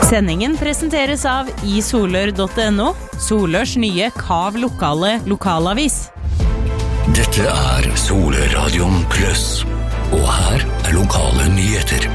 Sendingen presenteres av isolør.no, Solørs nye Kav lokale lokalavis. Dette Solørradion Plus, og her lokale nyheter.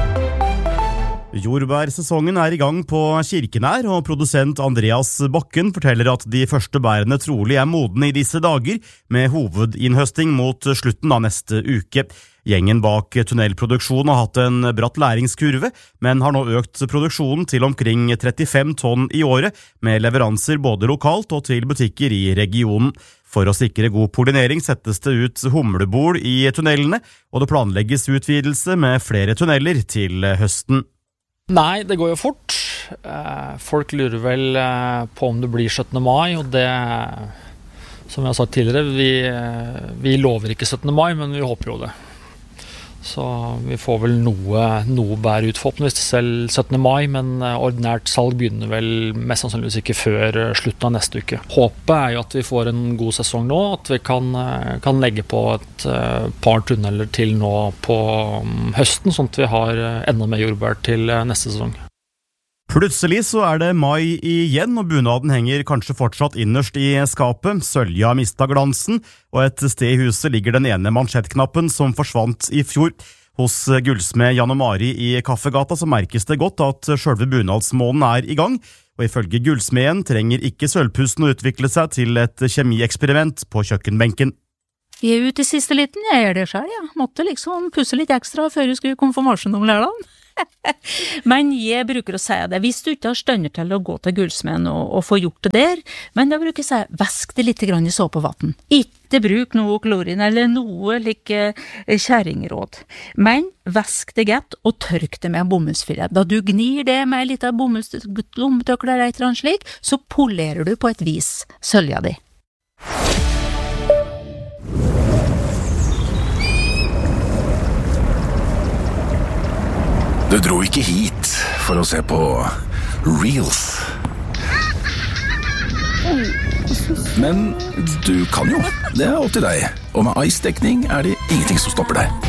Jordbærsesongen I gang på Kirkenær, og produsent Andreas Bakken forteller at de første bærene trolig modne I disse dager, med hovedinnhøsting mot slutten av neste uke. Gjengen bak tunnelproduksjonen har hatt en bratt læringskurve, men har nå økt produksjonen til omkring 35 tonn I året, med leveranser både lokalt og til butikker I regionen. For å sikre god pollinering settes det ut humlebol I tunnelene, og det planlegges utvidelse med flere tunneler til høsten. Nei, det går jo fort. Folk lurer vel på om det blir 17. mai, og det, som jeg har sagt tidligere, vi lover ikke 17. mai, men vi håper jo det. Så vi får vel noe bær ut forhåpentligvis selv 17. mai, men ordinært salg begynner vel mest sannsynligvis ikke før slutten av neste uke. Håpet jo at vi får en god sesong nå, at vi kan legge på et par tunneler til nå på høsten, sånn at vi har enda mer jordbær til neste sesong. Plutselig så det mai igjen, og bunaden henger kanskje fortsatt innerst I skapet. Sølja har mistet glansen, og et sted I huset ligger den ene mansjettknappen som forsvant I fjor. Hos gullsmed Jan og Mari I Kaffegata så merkes det godt at selve bunadsmånen I gang, og ifølge gullsmeden trenger ikke sølvpussen å utvikle seg til et kjemieksperiment på kjøkkenbenken. Vi ute I siste liten, jeg gjør det selv, ja. Måtte liksom pusse litt ekstra før jeg skulle konfirmasjon om lørdagen. Men jeg bruker å si det, hvis du ikke har stønner til å gå til gullsmeden og få gjort det der, men da bruker jeg å si, vask det litt grann I såpevatten. Ikke bruk noe klorin eller noe like kjæringråd. Men vask det godt og tørk det med bomullsfilet. Da du gnir det med litt av bomullslommetøkler eller et eller annet slik, så polerer du på et vis sølja di. Du dro ikke hit for å se på Reels. Men du kan jo. Det opp til deg. Og med Ice-dekning det ingenting som stopper deg.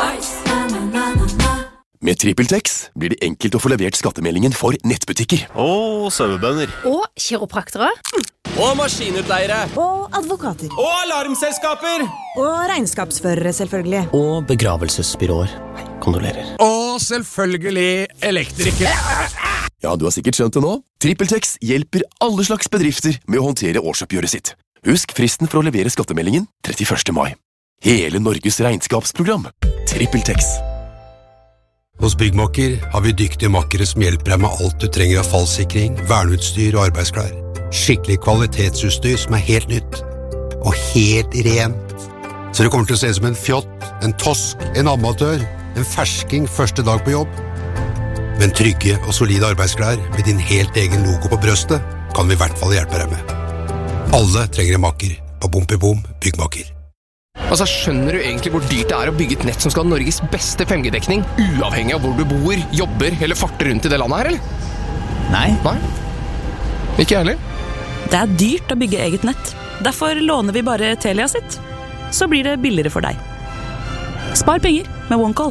Med TrippelTex blir det enkelt å få levert skattemeldingen for nettbutikker. Og sauebønder. Og kiropraktere. Og maskinutleiere. Og advokater. Og alarmselskaper. Og regnskapsførere, selvfølgelig. Og begravelsesbyråer. Kondolerer. Og selvfølgelig elektrikere. Ja, du har sikkert skjønt det nå. TrippelTex hjelper alle slags bedrifter med å håndtere årsoppgjøret sitt. Husk fristen for å levere skattemeldingen 31. mai. Hele Norges regnskapsprogram. TrippelTex. Hos Byggmakker har vi dyktige makkere som hjelper deg med alt du trenger av fallsikring, verneutstyr og arbeidsklær. Skikkelig kvalitetsutstyr som helt nytt. Og helt rent. Så det kommer til å se ut som en fjott, en tosk, en amatør, en fersking første dag på jobb. Men trygge og solide arbeidsklær med din helt egen logo på brøstet kan vi I hvert fall hjelpe deg med. Alle trenger en makker på Bompibom Byggmakker. Altså, skjønner du egentlig hvor dyrt det å bygge et nett som skal ha Norges beste 5G-dekning, uavhengig av hvor du bor, jobber eller farter rundt I det landet her, eller? Nei. Ikke heller. Det dyrt å bygge eget nett. Derfor låner vi bare Telia sitt. Så blir det billigere for deg. Spar penger med OneCall.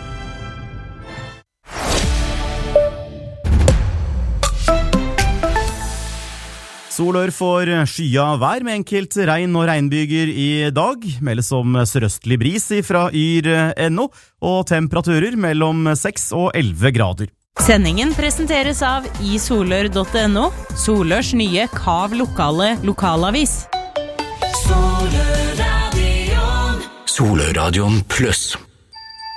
Solør får skya vær med enkelt regn og regnbyger I dag, meldes om sørøstlig bris fra yr.no, og temperaturer mellom 6 og 11 grader. Sendingen presenteres av isolør.no, Solørs nye Kav lokale lokalavis. Solørradion Plus.